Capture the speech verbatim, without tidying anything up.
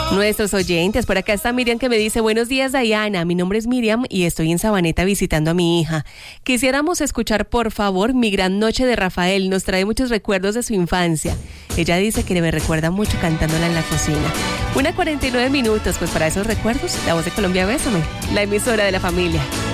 Nuestros oyentes, por acá está Miriam que me dice: buenos días, Diana, mi nombre es Miriam y estoy en Sabaneta visitando a mi hija. Quisiéramos escuchar, por favor, Mi Gran Noche de Rafael, nos trae muchos recuerdos de su infancia. Ella dice que me recuerda mucho cantándola en la cocina. Una cuarenta y nueve minutos, pues para esos recuerdos, La Voz de Colombia, Bésame, la emisora de la familia.